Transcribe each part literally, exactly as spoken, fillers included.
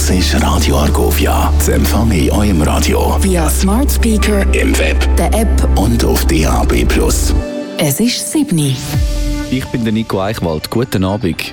Das ist Radio Argovia. Das Empfang in eurem Radio. Via Smart Speaker, im Web, der App und auf D A B plus. Es ist sieben. Ich bin der Nico Eichwald. Guten Abend.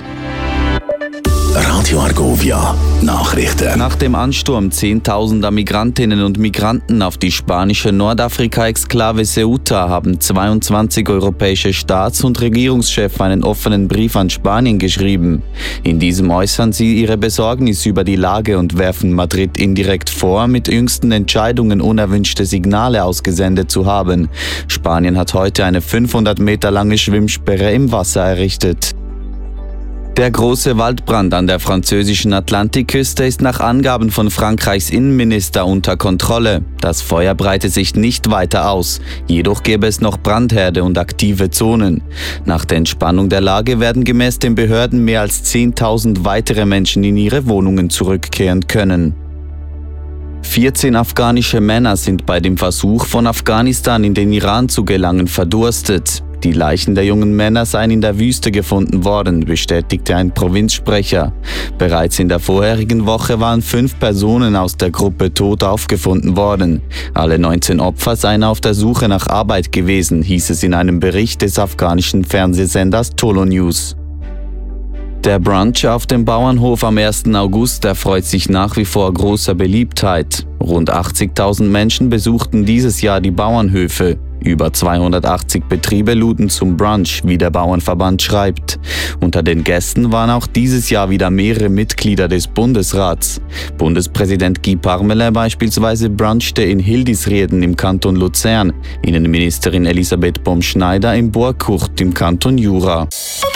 Radio Argovia. Nachrichten. Nach dem Ansturm zehntausender Migrantinnen und Migranten auf die spanische Nordafrika-Exklave Ceuta haben zweiundzwanzig europäische Staats- und Regierungschefs einen offenen Brief an Spanien geschrieben. In diesem äußern sie ihre Besorgnis über die Lage und werfen Madrid indirekt vor, mit jüngsten Entscheidungen unerwünschte Signale ausgesendet zu haben. Spanien hat heute eine fünfhundert Meter lange Schwimmsperre im Wasser errichtet. Der große Waldbrand an der französischen Atlantikküste ist nach Angaben von Frankreichs Innenminister unter Kontrolle. Das Feuer breite sich nicht weiter aus, jedoch gäbe es noch Brandherde und aktive Zonen. Nach der Entspannung der Lage werden gemäß den Behörden mehr als zehntausend weitere Menschen in ihre Wohnungen zurückkehren können. vierzehn afghanische Männer sind bei dem Versuch, von Afghanistan in den Iran zu gelangen, verdurstet. Die Leichen der jungen Männer seien in der Wüste gefunden worden, bestätigte ein Provinzsprecher. Bereits in der vorherigen Woche waren fünf Personen aus der Gruppe tot aufgefunden worden. Alle neunzehn Opfer seien auf der Suche nach Arbeit gewesen, hieß es in einem Bericht des afghanischen Fernsehsenders Tolo News. Der Brunch auf dem Bauernhof am ersten August erfreut sich nach wie vor großer Beliebtheit. Rund achtzigtausend Menschen besuchten dieses Jahr die Bauernhöfe. Über zweihundertachtzig Betriebe luden zum Brunch, wie der Bauernverband schreibt. Unter den Gästen waren auch dieses Jahr wieder mehrere Mitglieder des Bundesrats. Bundespräsident Guy Parmelin beispielsweise brunchte in Hildisrieden im Kanton Luzern, Innenministerin Elisabeth Baum-Schneider in Borkurt im Kanton Jura.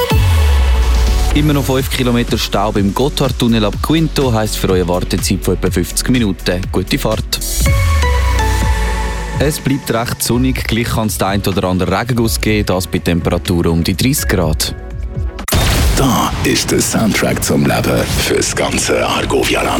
Immer noch fünf Kilometer Staub im Gotthardtunnel ab Quinto heisst für eure Wartezeit von etwa fünfzig Minuten. Gute Fahrt! Es bleibt recht sonnig, gleich kann es den ein oder anderen Regenguss geben, das bei Temperaturen um die dreißig Grad. Da ist der Soundtrack zum Leben fürs ganze Argovia-Land.